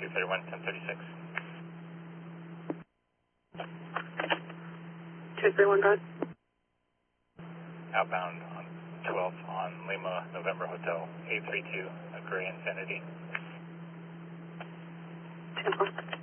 231, 1036. 231, go ahead. Outbound on 12 on Lima, November Hotel, 832, Gray Infinity. 10-4.